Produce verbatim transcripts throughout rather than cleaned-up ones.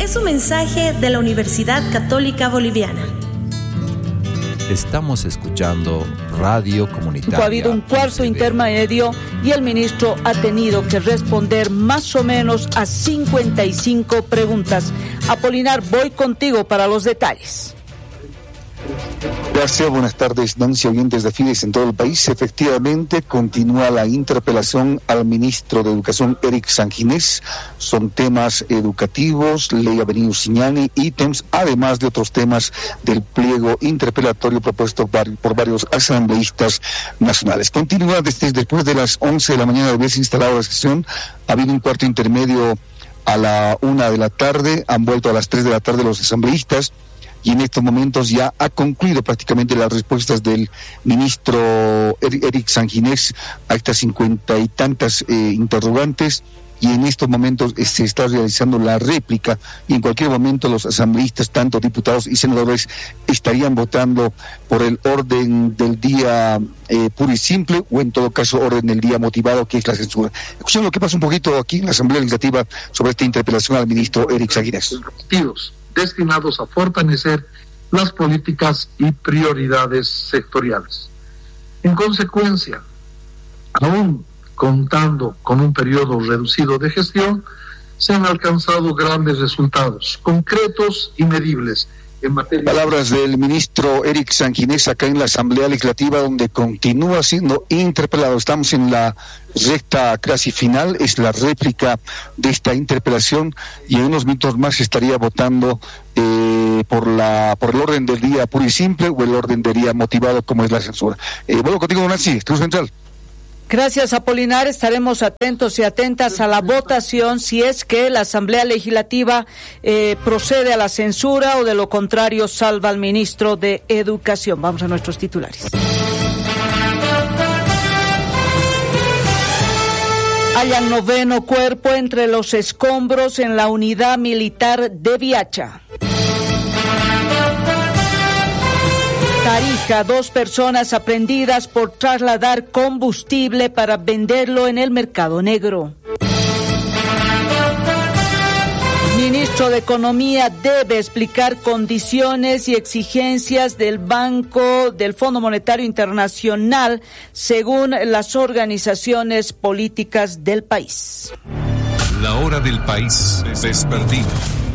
es un mensaje de la Universidad Católica Boliviana. Estamos escuchando Radio Comunitaria. Ha habido un cuarto intermedio y el ministro ha tenido que responder más o menos a cincuenta y cinco preguntas. Apolinar, voy contigo para los detalles. Gracias, buenas tardes, Nancy, oyentes de Fides en todo el país. Efectivamente, continúa la interpelación al ministro de Educación, Eric Sanginés. Son temas educativos, ley Avenida Siñani, ítems, además de otros temas del pliego interpelatorio propuesto por varios asambleístas nacionales. Continúa desde después de las once de la mañana de haberse instalado la sesión. Ha habido un cuarto intermedio a la una de la tarde, han vuelto a las tres de la tarde los asambleístas. Y en estos momentos ya ha concluido prácticamente las respuestas del ministro Eric Sanginés a estas cincuenta y tantas eh, interrogantes, y en estos momentos eh, se está realizando la réplica, y en cualquier momento los asambleístas, tanto diputados y senadores, estarían votando por el orden del día eh, puro y simple, o en todo caso orden del día motivado, que es la censura. Escuchemos lo que pasa un poquito aquí en la Asamblea Legislativa sobre esta interpelación al ministro Eric Sanginés. Destinados a fortalecer las políticas y prioridades sectoriales. En consecuencia, aún contando con un periodo reducido de gestión, se han alcanzado grandes resultados concretos y medibles en materia. Palabras del ministro Eric Sanginés acá en la Asamblea Legislativa, donde continúa siendo interpelado. Estamos en la recta casi final, es la réplica de esta interpelación, y en unos minutos más se estaría votando eh, por la por el orden del día puro y simple, o el orden del día motivado, como es la censura. Eh, vuelvo contigo, Nancy, Cruz Central. Gracias, Apolinar. Estaremos atentos y atentas a la votación si es que la Asamblea Legislativa eh, procede a la censura, o de lo contrario salva al ministro de Educación. Vamos a nuestros titulares. Hallan noveno cuerpo entre los escombros en la unidad militar de Viacha. Tarija, dos personas aprehendidas por trasladar combustible para venderlo en el mercado negro. Ministro de Economía debe explicar condiciones y exigencias del Banco del Fondo Monetario Internacional según las organizaciones políticas del país. La hora del país desperdido.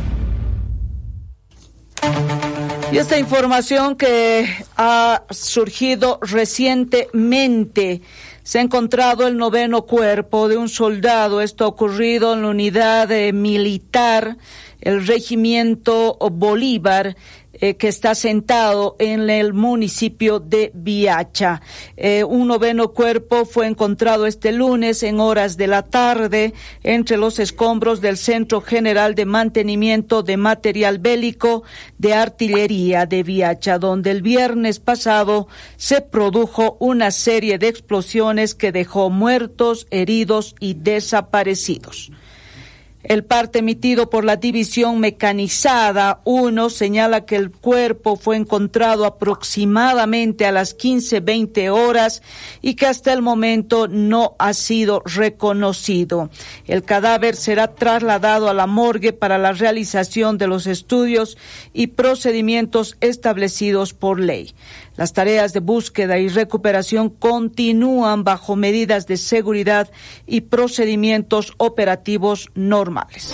Y esta información que ha surgido recientemente: se ha encontrado el noveno cuerpo de un soldado. Esto ha ocurrido en la unidad eh, militar, el Regimiento Bolívar, eh, que está asentado en el municipio de Viacha. Eh, un noveno cuerpo fue encontrado este lunes en horas de la tarde entre los escombros del Centro General de Mantenimiento de Material Bélico de Artillería de Viacha, donde el viernes pasado se produjo una serie de explosiones que dejó muertos, heridos y desaparecidos. El parte emitido por la División Mecanizada uno señala que el cuerpo fue encontrado aproximadamente a las quince veinte horas y que hasta el momento no ha sido reconocido. El cadáver será trasladado a la morgue para la realización de los estudios y procedimientos establecidos por ley. Las tareas de búsqueda y recuperación continúan bajo medidas de seguridad y procedimientos operativos normales.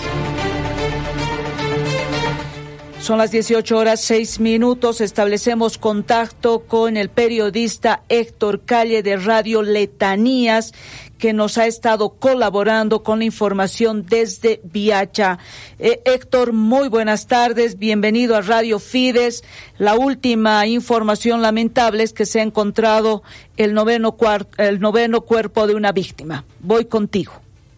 Son las dieciocho horas seis minutos. Establecemos contacto con el periodista Héctor Calle de Radio Letanías, que nos ha estado colaborando con la información desde Viacha. Eh, Héctor, muy buenas tardes, bienvenido a Radio Fides. La última información lamentable es que se ha encontrado el noveno, cuar- el noveno cuerpo de una víctima. Voy contigo.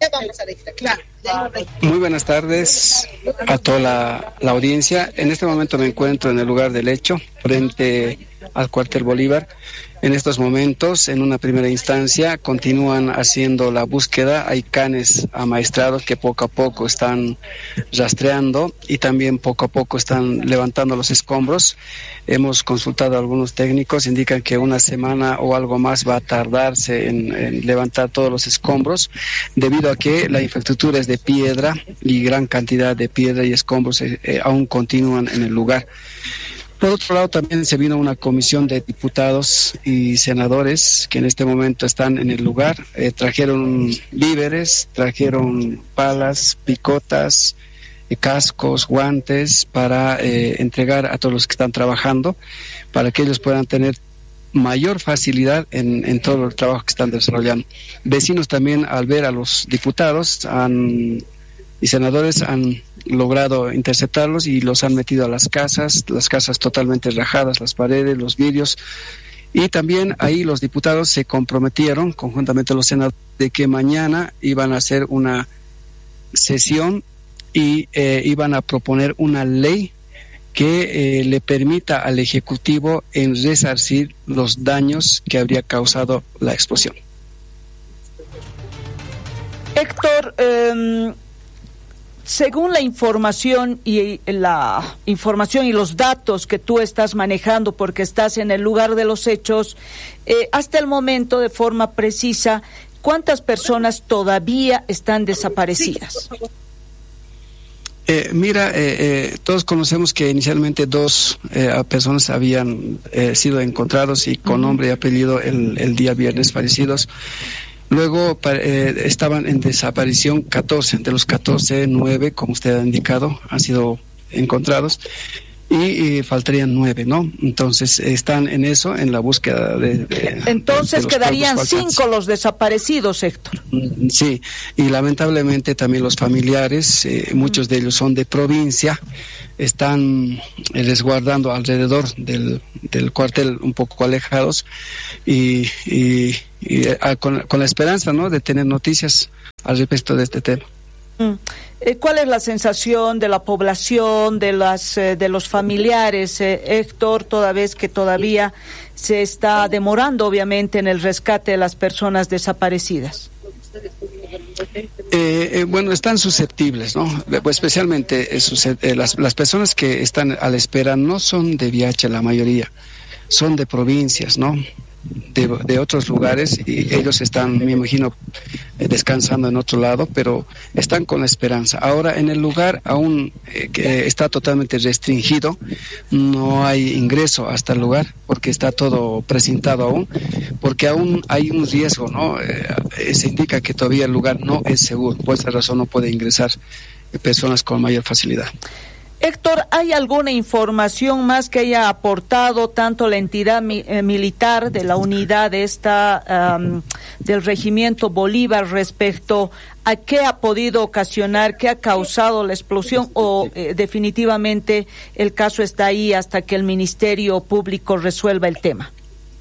Muy buenas tardes a toda la, la audiencia. En este momento me encuentro en el lugar del hecho, frente al cuartel Bolívar. En estos momentos, en una primera instancia, continúan haciendo la búsqueda. Hay canes amaestrados que poco a poco están rastreando y también poco a poco están levantando los escombros. Hemos consultado a algunos técnicos, indican que una semana o algo más va a tardarse en, en levantar todos los escombros, debido a que la infraestructura es de piedra y gran cantidad de piedra y escombros eh, eh, aún continúan en el lugar. Por otro lado, también se vino una comisión de diputados y senadores que en este momento están en el lugar. Eh, trajeron víveres, trajeron palas, picotas, eh, cascos, guantes para eh, entregar a todos los que están trabajando, para que ellos puedan tener mayor facilidad en, en todo el trabajo que están desarrollando. Vecinos también, al ver a los diputados han, y senadores, han logrado interceptarlos y los han metido a las casas, las casas totalmente rajadas, las paredes, los vidrios, y también ahí los diputados se comprometieron, conjuntamente los senadores, de que mañana iban a hacer una sesión y eh, iban a proponer una ley que eh, le permita al Ejecutivo en resarcir los daños que habría causado la explosión. Héctor, eh... según la información y la información y los datos que tú estás manejando, porque estás en el lugar de los hechos, eh, hasta el momento, de forma precisa, ¿cuántas personas todavía están desaparecidas? Eh, mira, eh, eh, todos conocemos que inicialmente dos eh, personas habían eh, sido encontrados y con nombre y apellido el, el día viernes fallecidos. Luego eh, estaban en desaparición catorce, de los catorce, nueve, como usted ha indicado, han sido encontrados y, y faltarían nueve, ¿no? Entonces están en eso, en la búsqueda de... de Entonces de quedarían cinco los desaparecidos, Héctor. Sí, y lamentablemente también los familiares, eh, muchos de ellos son de provincia, están resguardando alrededor del, del cuartel, un poco alejados, y, y, y a, con, con la esperanza, ¿no?, de tener noticias al respecto de este tema. ¿Cuál es la sensación de la población, de las eh, de los familiares, eh, Héctor, toda vez que todavía se está demorando, obviamente, en el rescate de las personas desaparecidas? Eh, eh, bueno, están susceptibles, ¿no? Pues especialmente eh, eh, las, las personas que están a la espera no son de Viacha, la mayoría, son de provincias, ¿no? De, de otros lugares, y ellos están, me imagino, eh, descansando en otro lado, pero están con la esperanza. Ahora, en el lugar aún eh, que está totalmente restringido, no hay ingreso hasta el lugar, porque está todo precintado aún, porque aún hay un riesgo, ¿no? Eh, se indica que todavía el lugar no es seguro, por esa razón no puede ingresar eh, personas con mayor facilidad. Héctor, ¿hay alguna información más que haya aportado tanto la entidad mi, eh, militar de la unidad esta um, del Regimiento Bolívar respecto a qué ha podido ocasionar, qué ha causado la explosión, o eh, definitivamente el caso está ahí hasta que el Ministerio Público resuelva el tema?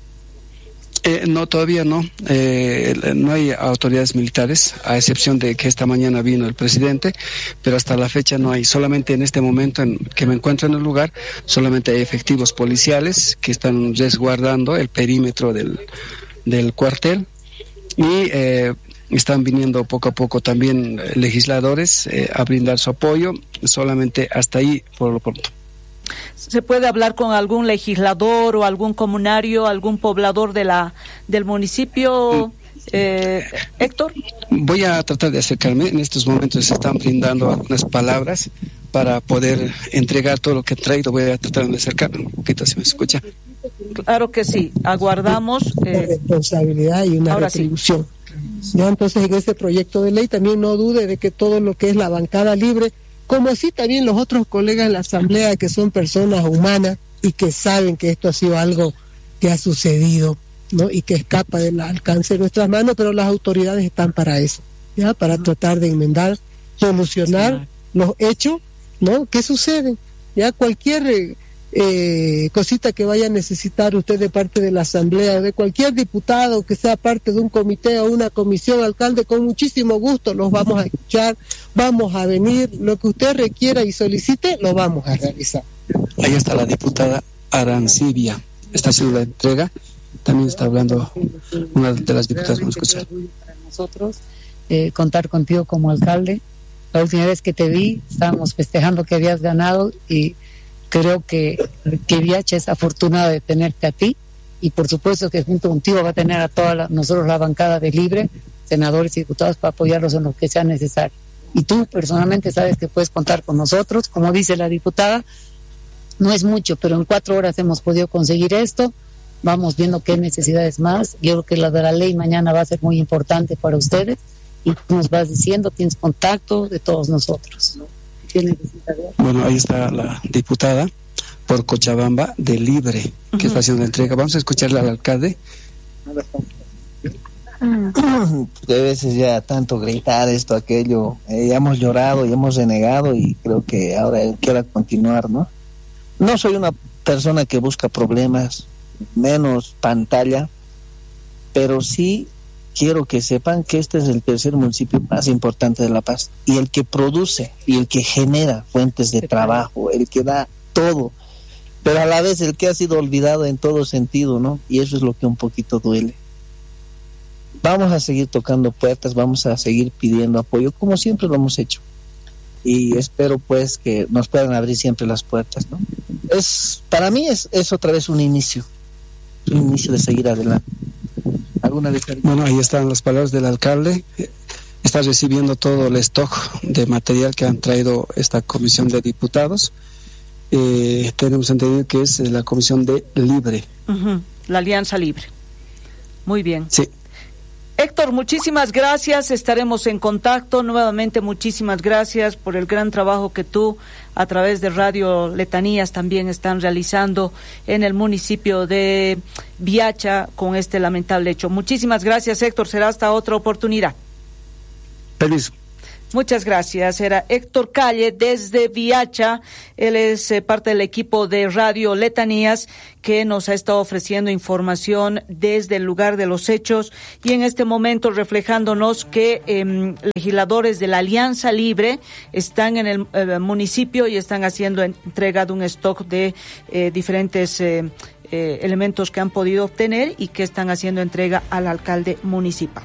Eh, no, todavía no. Eh, no hay autoridades militares, a excepción de que esta mañana vino el presidente, pero hasta la fecha no hay. Solamente en este momento en que me encuentro en el lugar, solamente hay efectivos policiales que están resguardando el perímetro del, del cuartel, y eh, están viniendo poco a poco también legisladores eh, a brindar su apoyo, solamente hasta ahí por lo pronto. ¿Se puede hablar con algún legislador o algún comunario, algún poblador de la del municipio, eh, Héctor? Voy a tratar de acercarme. En estos momentos se están brindando algunas palabras para poder entregar todo lo que he traído. Voy a tratar de acercarme un poquito, si me escucha. Claro que sí, aguardamos. Eh, una responsabilidad y una retribución. Sí. ¿Ya? Entonces, en este proyecto de ley también no dude de que todo lo que es la bancada libre, como así también los otros colegas de la Asamblea, que son personas humanas y que saben que esto ha sido algo que ha sucedido, ¿no?, y que escapa del alcance de nuestras manos, pero las autoridades están para eso, ya, para tratar de enmendar, solucionar los hechos, ¿no?, que suceden. Ya cualquier eh, cosita que vaya a necesitar usted de parte de la Asamblea, de cualquier diputado que sea parte de un comité o una comisión, alcalde, con muchísimo gusto los vamos a escuchar, vamos a venir, lo que usted requiera y solicite, lo vamos a realizar. Ahí está la diputada Arancibia, está haciendo la entrega También está hablando una de las diputadas. Vamos a escuchar. Para nosotros eh, contar contigo como alcalde. La última vez que te vi estábamos festejando que habías ganado y creo que, que Viacha es afortunada de tenerte a ti, y por supuesto que junto contigo va a tener a toda la, nosotros la bancada de Libre, senadores y diputados, para apoyarlos en lo que sea necesario. Y tú personalmente sabes que puedes contar con nosotros. Como dice la diputada, no es mucho, pero en cuatro horas hemos podido conseguir esto. Vamos viendo qué necesidades más. Yo creo que la de la ley mañana va a ser muy importante para ustedes, y tú nos vas diciendo, tienes contacto de todos nosotros. ¿Qué necesitas? Bueno, ahí está la diputada por Cochabamba de Libre, que uh-huh. está haciendo la entrega. Vamos a escucharle al alcalde. De veces ya tanto gritar esto, aquello, eh, ya hemos llorado y hemos renegado, y creo que ahora él quiera continuar, ¿no? No soy una persona que busca problemas, menos pantalla, pero sí quiero que sepan que este es el tercer municipio más importante de La Paz, y el que produce y el que genera fuentes de trabajo, el que da todo, pero a la vez el que ha sido olvidado en todo sentido, ¿no? Y eso es lo que un poquito duele. Vamos a seguir tocando puertas, vamos a seguir pidiendo apoyo, como siempre lo hemos hecho, y espero pues que nos puedan abrir siempre las puertas, ¿no? Es, para mí es, es otra vez un inicio, un inicio de seguir adelante. ¿Alguna vez? Bueno, ahí están las palabras del alcalde. Está recibiendo todo el stock de material que han traído esta comisión de diputados. Eh, tenemos entendido que es la comisión de Libre. Uh-huh. La Alianza Libre. Muy bien. Sí. Héctor, muchísimas gracias, estaremos en contacto. Nuevamente, muchísimas gracias por el gran trabajo que tú, a través de Radio Letanías, también están realizando en el municipio de Viacha con este lamentable hecho. Muchísimas gracias, Héctor, será hasta otra oportunidad. Feliz. Muchas gracias. Era Héctor Calle desde Viacha. Él es eh, parte del equipo de Radio Letanías, que nos ha estado ofreciendo información desde el lugar de los hechos, y en este momento reflejándonos que eh, legisladores de la Alianza Libre están en el eh, municipio y están haciendo entrega de un stock de eh, diferentes eh, eh, elementos que han podido obtener y que están haciendo entrega al alcalde municipal.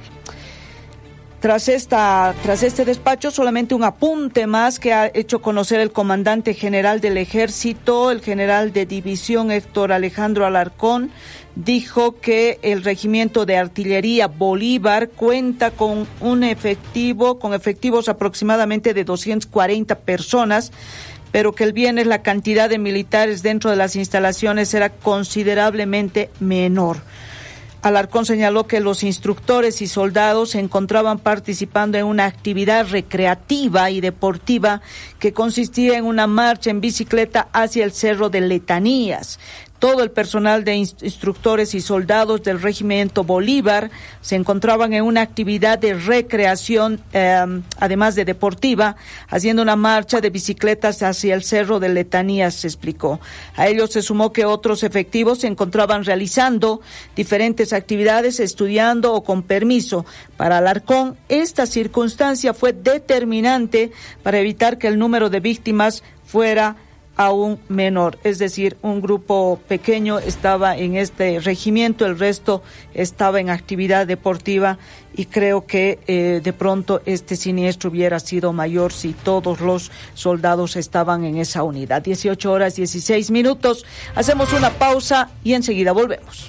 Tras esta, tras este despacho, solamente un apunte más que ha hecho conocer el comandante general del Ejército, el general de división Héctor Alejandro Alarcón, dijo que el regimiento de artillería Bolívar cuenta con un efectivo, con efectivos aproximadamente de doscientas cuarenta personas, pero que el viernes la cantidad de militares dentro de las instalaciones era considerablemente menor. Alarcón señaló que los instructores y soldados se encontraban participando en una actividad recreativa y deportiva que consistía en una marcha en bicicleta hacia el Cerro de Letanías. Todo el personal de instructores y soldados del regimiento Bolívar se encontraban en una actividad de recreación, eh, además de deportiva, haciendo una marcha de bicicletas hacia el Cerro de Letanías, se explicó. A ello se sumó que otros efectivos se encontraban realizando diferentes actividades, estudiando o con permiso. Para Alarcón, esta circunstancia fue determinante para evitar que el número de víctimas fuera aún menor, es decir, un grupo pequeño estaba en este regimiento, el resto estaba en actividad deportiva, y creo que eh, de pronto este siniestro hubiera sido mayor si todos los soldados estaban en esa unidad. dieciocho horas dieciséis minutos, hacemos una pausa y enseguida volvemos.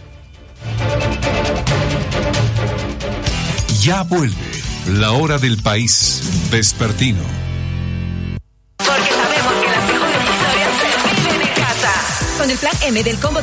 Ya vuelve la hora del país vespertino. Con el plan M del combo